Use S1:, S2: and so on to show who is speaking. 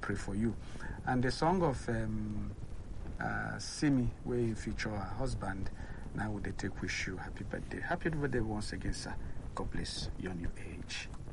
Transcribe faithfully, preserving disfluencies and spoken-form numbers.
S1: pray for you. And the song of um, uh, Simi, where you feature her husband, now would they take wish you happy birthday. Happy birthday once again, sir. God bless your new age.